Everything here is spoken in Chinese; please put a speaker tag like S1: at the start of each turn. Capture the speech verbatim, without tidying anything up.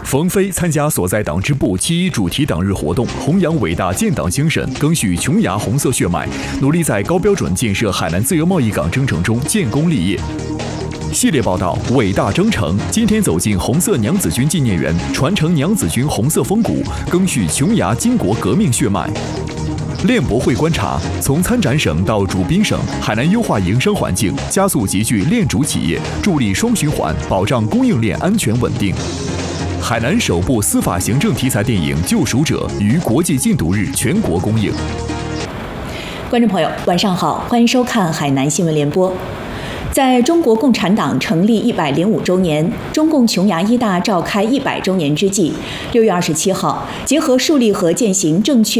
S1: 冯飞参加所在党支部七一主题党日活动，弘扬伟大建党精神，赓续琼崖红色血脉，努力在高标准建设海南自由贸易港征程中建功立业。系列报道《伟大征程》今天走进红色娘子军纪念园，传承娘子军红色风骨，赓续琼崖巾帼革命血脉。练博会观察，从参展省到主宾省，海南优化营商环境，加速集聚链主企业，助力双循环，保障供应链安全稳定。海南首部司法行政题材电影《救赎者》于国际禁毒日全国公映。
S2: 观众朋友，晚上好，欢迎收看海南新闻联播。在中国共产党成立一百零五周年、中共琼崖一大召开一百周年之际，六月二十七号，结合树立和践行正确